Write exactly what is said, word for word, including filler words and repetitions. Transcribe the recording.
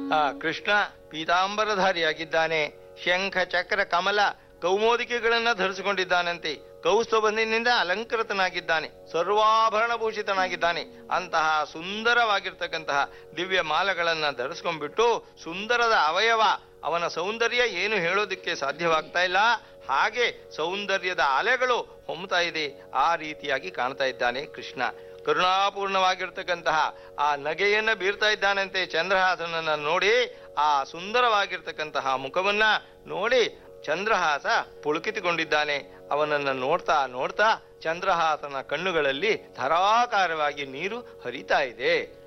ಆ ಕೃಷ್ಣ ಪೀತಾಂಬರಧಾರಿಯಾಗಿದ್ದಾನೆ. ಶಂಖ ಚಕ್ರ ಕಮಲ ಕೌಮೋದಿಕೆಗಳನ್ನ ಧರಿಸಿಕೊಂಡಿದ್ದಾನಂತೆ. ಕೌಸ್ತುಭನಿಂದ ಅಲಂಕೃತನಾಗಿದ್ದಾನೆ, ಸರ್ವಾಭರಣ ಭೂಷಿತನಾಗಿದ್ದಾನೆ. ಅಂತಹ ಸುಂದರವಾಗಿರ್ತಕ್ಕಂತಹ ದಿವ್ಯ ಮಾಲಗಳನ್ನ ಧರಿಸ್ಕೊಂಡ್ಬಿಟ್ಟು ಸುಂದರದ ಅವಯವ, ಅವನ ಸೌಂದರ್ಯ ಏನು ಹೇಳೋದಿಕ್ಕೆ ಸಾಧ್ಯವಾಗ್ತಾ ಇಲ್ಲ. ಹಾಗೆ ಸೌಂದರ್ಯದ ಅಲೆಗಳು ಹೊಮ್ತಾ ಇದೆ. ಆ ರೀತಿಯಾಗಿ ಕಾಣ್ತಾ ಇದ್ದಾನೆ ಕೃಷ್ಣ. ಕರುಣಾಪೂರ್ಣವಾಗಿರ್ತಕ್ಕಂತಹ ಆ ನಗೆಯನ್ನ ಬೀರ್ತಾ ಇದ್ದಾನಂತೆ ಚಂದ್ರಹಾಸನನ್ನ ನೋಡಿ. ಆ ಸುಂದರವಾಗಿರ್ತಕ್ಕಂತಹ ಮುಖವನ್ನ ನೋಡಿ ಚಂದ್ರಹಾಸ ಪುಳುಕಿತುಕೊಂಡಿದ್ದಾನೆ. ಅವನನ್ನ ನೋಡ್ತಾ ನೋಡ್ತಾ ಚಂದ್ರಹಾಸನ ಕಣ್ಣುಗಳಲ್ಲಿ ಧಾರಾಕಾರವಾಗಿ ನೀರು ಹರಿತಾ ಇದೆ.